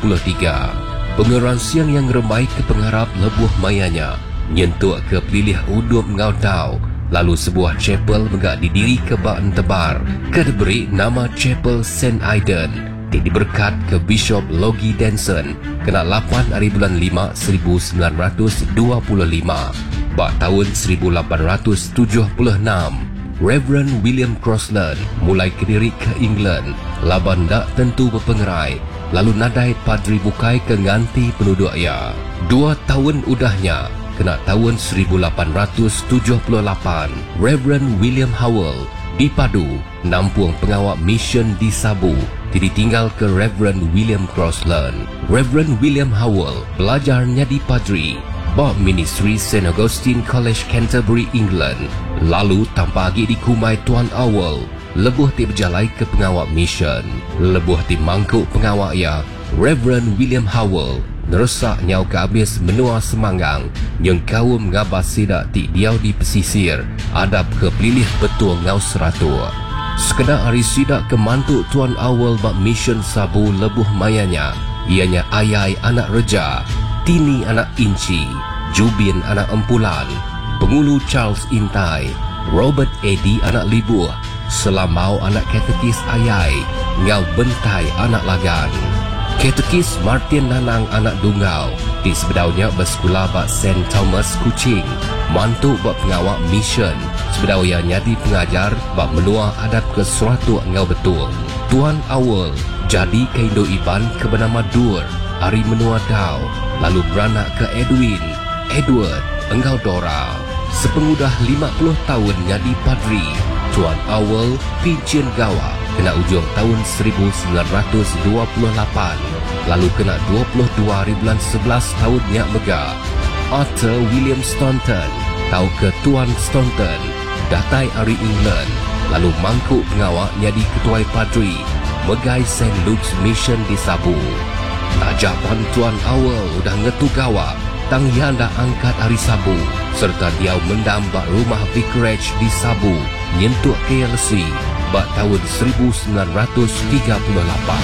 Pengeran siang yang remai ke pengharap lebuh mayanya nyentuk ke pelilih udup ngau tau. Lalu sebuah chapel megak didiri ke baan tebar ke diberi nama Chapel St. Aidan. Diberkat ke Bishop Logie Denson kena 8 hari bulan 5 1925. Bak tahun 1876, Reverend William Crossland mulai kediri ke England. Laban tak tentu berpengerai, lalu nadai padri bukai ke nganti penduduk ia. 2 tahun udahnya, kena tahun 1878, Reverend William Howell dipadu nampung pengawal mission di Sabu ditinggal ke Reverend William Crossland. Reverend William Howell belajarnya di padri Bob Ministry St. Augustine College Canterbury, England. Lalu tanpa lagi dikumai Tuan Howell lebuh ti berjalai ke pengawal mission. Lebuh ti mangkuk pengawal ia, Reverend William Howell nerusak nyau ke habis menua semanggang yang kaum ngabas sidak ti diau di pesisir adab ke pelilih betul ngau seratua. Sekedar hari sidak ke mantuk Tuan Awal bak mission Sabu lebuh mayanya, ianya Ayai anak Reja, Tini anak Inci, Jubin anak Empulan, Pengulu Charles Intai, Robert Eddy anak Libuh, Selamau anak Katekis Ayai, Ngau Bentai anak Lagan, Katekis Martin Nanang anak Dungau, di sebedaunya bersekolah bak St. Thomas Kuching, mantuk bak pengawal mission. Sebedau ia nyadi pengajar bak menua adab ke suatu ngau betul. Tuan Awal jadi ke Indo Iban ke bernama Dur, hari menua dau, lalu beranak ke Edward, engkau Dora. Sepengudah 50 tahun nyadi padri, Tuan Awal pincin gawa kena ujung tahun 1928, lalu kena 22 hari bulan 11 tahun nyak mega. Arthur William Staunton tahu ke Tuan Staunton datai hari England, lalu mangkuk pengawal jadi ketuai padri megai St. Luke's Mission di Sabu. Tajapan Tuan Awal udah ngetu gawa tang yang dah angkat hari Sabu, serta dia mendambak rumah vicarage di Sabu nyentuk KLC bak tahun 1938.